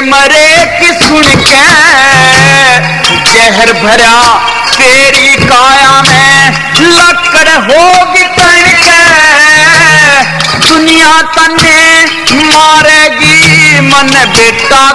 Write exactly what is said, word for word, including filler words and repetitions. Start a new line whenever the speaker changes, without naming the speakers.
मरे कि सुन के जहर भरा तेरी काया में लकड़ होगी तन के दुनिया तन्ने मारेगी मन बेटा